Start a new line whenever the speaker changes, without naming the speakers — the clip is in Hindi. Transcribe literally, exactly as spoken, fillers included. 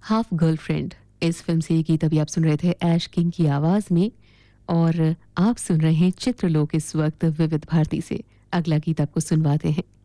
हाफ गर्लफ्रेंड इस फिल्म से ये गीत अभी आप सुन रहे थे ऐश किंग की आवाज में। और आप सुन रहे हैं चित्रलोक इस वक्त विविध भारती से। अगला गीत आपको सुनवाते हैं।